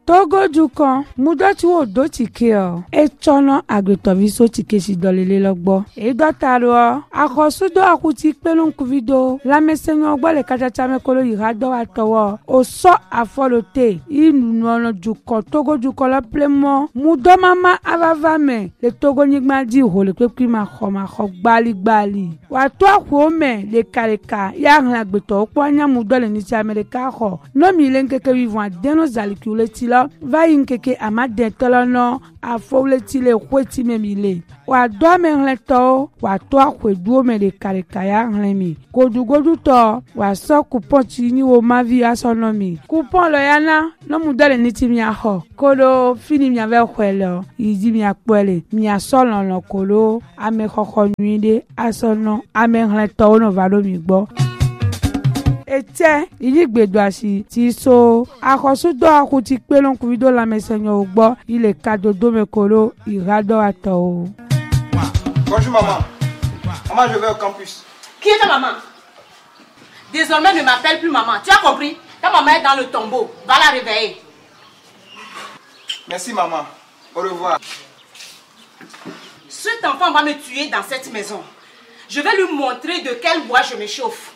Togo Dukan, Mudoti wo do tike o. E chono agretoviso tike si dolele logbo. E dotaro, akosudo akuti pelon kuvido. La mesenyo ogbo le kachachame kolo yirado atowo. Oso afolote. Inu nono Dukan, Togo Dukan la plemo. Mudo mama avavame. Le Togo nigma di ho le kwekwi ma khok gbali. Watu akwome le kaleka. Ya ngagbeto okwanya mudo le nisi Amerika ho. No mi lenkeke vivant deno zalikule tila. Va yinkeke amade tolono afole tile kweti memile wa do menleto wa to akweduo me de karekaya nlemi godu to wa so coupon tini wo mavi asonomi coupon lo yana no mudale niti mi aho kodo fini mi ave kwelo yidi mi akpele mi asolon lo kolo ame khokho nuide asono ame nleto no valo mi gbo ete idigbedoasi ti so akosudo akuti pelon kuvido la mesenyo ogbo ile kadodo mekolo irado ato. Bonjour maman. Maman, je vais au campus. Qui est ta maman? Désormais ne m'appelle plus maman. Tu as compris? Ta maman est dans le tombeau. Va la réveiller. Merci maman. Au revoir. Cet enfant va me tuer dans cette maison. Je vais lui montrer de quel bois je me chauffe.